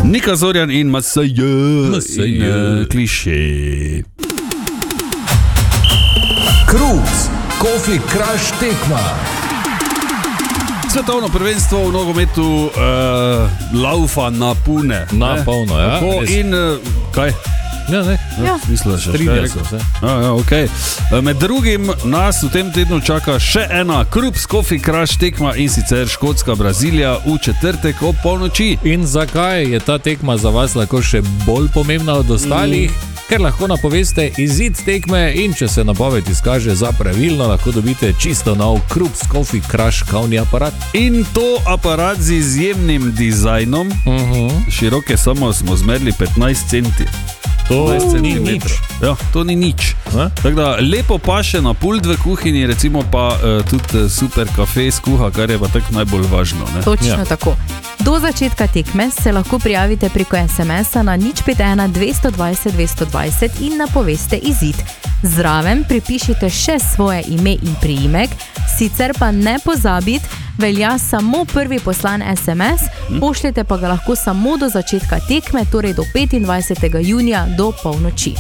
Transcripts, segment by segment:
Nika Zorjan in Masaje. Kliše. Kruz, Coffee Crush tekma. Svetovno prvenstvo v nogometu laufa na pune. Na polno, ja. Tako, in kaj? Ja. Misliš, Strinja se vse. Okay. Med drugim nas v tem tednu čaka še ena Kruz Coffee Crush tekma, in sicer Škotska-Brazilija v četrtek ob polnoči. In zakaj je ta tekma za vas lahko še bolj pomembna od ostalih? Ker lahko napoveste izid tekme in če se napoved izkaže za pravilno, lahko dobite čisto nov Kruz Coffee Crush kavni aparat. In to aparat z izjemnim dizajnom. Široke samo smo zmerili 15 centi. To ni nič. Ja, to ni nič. Tako da lepo paše na pult v kuhinji, recimo pa tudi super kafe skuha, kar je pa tako najbolj važno. Ne? Točno tako. Do začetka tekme se lahko prijavite preko SMS-a na 051 220 220 in napoveste izid. Zraven pripišite še svoje ime in priimek, sicer pa ne pozabite, velja samo prvi poslan SMS, pošljete pa ga lahko samo do začetka tekme, torej do 25. junija do polnoči.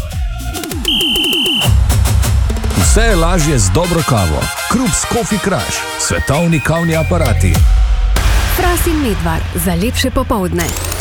Vse je lažje z dobro kavo. Kruz Coffee Crush, svetovni kavni aparati. Fras in Medvard za lepše popoldne.